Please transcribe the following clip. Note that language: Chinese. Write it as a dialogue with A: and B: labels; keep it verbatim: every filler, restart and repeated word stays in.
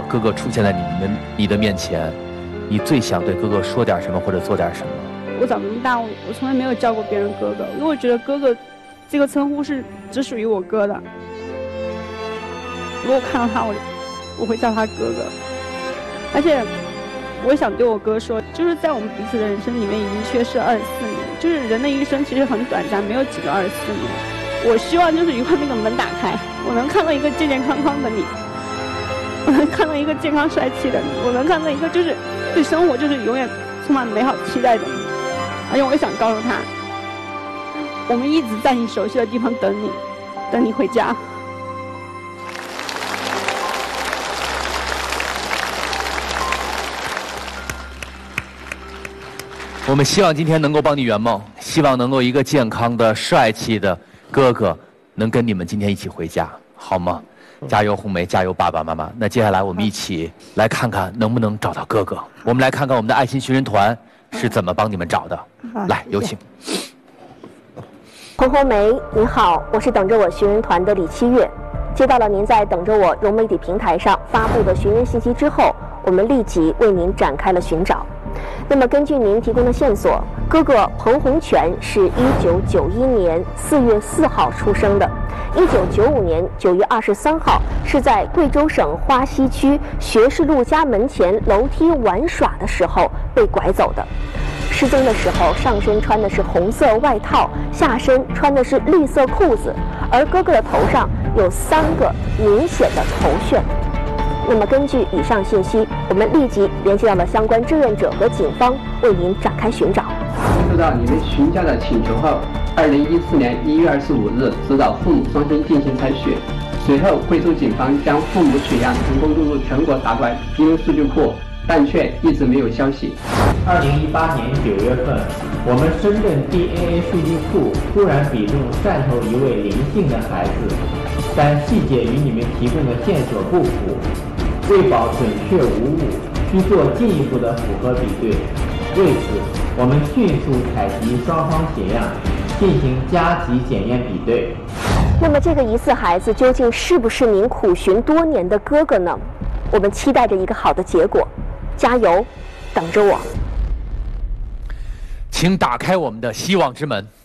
A: 哥哥出现在你们你的面前，你最想对哥哥说点什么或者做点什么？
B: 我长这么大，我我从来没有叫过别人哥哥，因为我觉得哥哥这个称呼是只属于我哥的。如果看到他，我我会叫他哥哥。而且我也想对我哥说，就是在我们彼此的人生里面已经缺失二十四年，就是人的一生其实很短暂，没有几个二十四年。我希望就是一会儿那个门打开，我能看到一个健健康康的你，我能看到一个健康帅气的你，我能看到一个就是对生活就是永远充满美好期待的你。而且我也想告诉他，我们一直在你熟悉的地方等你，等你回家。
A: 我们希望今天能够帮你圆梦，希望能够一个健康的、帅气的哥哥能跟你们今天一起回家，好吗？加油，红梅，加油，爸爸妈妈。那接下来我们一起来看看能不能找到哥哥。我们来看看我们的爱心寻人团是怎么帮你们找的。来，有请。
C: 红红梅，你好，我是等着我寻人团的李七月。接到了您在等着我融媒体平台上发布的寻人信息之后，我们立即为您展开了寻找。那么根据您提供的线索，哥哥彭洪全是一九九一年四月四号出生的，一九九五年九月二十三号是在贵州省花溪区学士路家门前楼梯玩耍的时候被拐走的。失踪的时候，上身穿的是红色外套，下身穿的是绿色裤子，而哥哥的头上有三个明显的头眩。那么根据以上信息，我们立即联系到了相关志愿者和警方，为您展开寻找。
D: 接收到你们询家的请求后，二零一四年一月二十五日指导父母双亲进行采血，随后贵州警方将父母血样成功录入全国打怪基因数据库，但却一直没有消息。
E: 二零一八年九月份，我们深圳 D N A 数据库突然笔中汕头一位林姓的孩子，但细节与你们提供的线索不符。为保准确无误，需做进一步的符合比对。为此，我们迅速采集双方血样，进行加急检验比对。
C: 那么，这个疑似孩子究竟是不是您苦寻多年的哥哥呢？我们期待着一个好的结果，加油，等着我。
A: 请打开我们的希望之门。